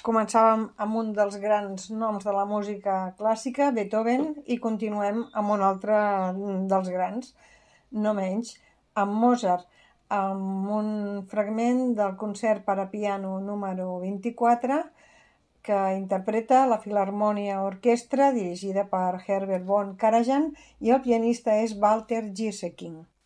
Començàvem amb un dels grans noms de la música clàssica, Beethoven, i continuem amb un altre dels grans, no menys, amb Mozart, amb un fragment del concert per a piano número 24, que interpreta la Filharmonia Orquestra, dirigida per Herbert von Karajan, i el pianista és Walter Gieseking.